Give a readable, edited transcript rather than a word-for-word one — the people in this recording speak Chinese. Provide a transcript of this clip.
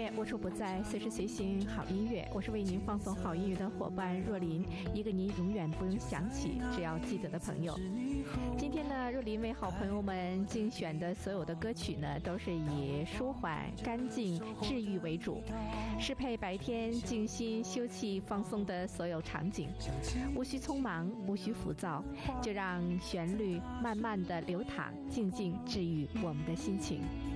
夜无处不在，随时随行好音乐。我是为您放送好音乐的伙伴若琳，一个您永远不用想起，只要记得的朋友。今天呢，若琳为好朋友们精选的所有的歌曲呢，都是以舒缓、干净、治愈为主，适配白天静心休憩放松的所有场景，无需匆忙，无需浮躁，就让旋律慢慢的流淌，静静治愈我们的心情。